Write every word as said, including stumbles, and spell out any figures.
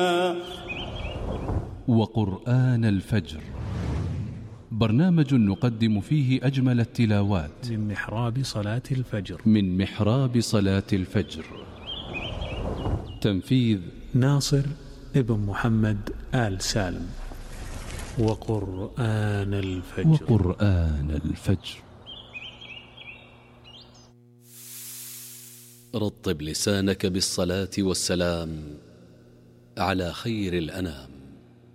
وقرآن الفجر، برنامج نقدم فيه أجمل التلاوات من محراب صلاة الفجر من محراب صلاة الفجر. تنفيذ ناصر ابن محمد آل سالم. وقرآن الفجر وقرآن الفجر. رطب لسانك بالصلاة والسلام على خير الأنام.